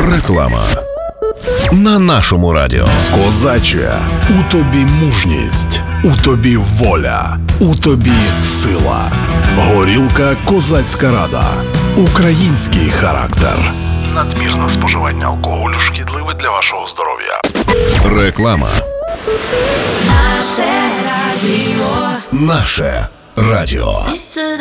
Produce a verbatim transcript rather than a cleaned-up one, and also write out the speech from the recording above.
Реклама на нашому радіо. Козаче, у тобі мужність, у тобі воля, у тобі сила. Горілка «Козацька рада». Український характер. Надмірне споживання алкоголю шкідливе для вашого здоров'я. Реклама. Наше радіо. Наше радіо.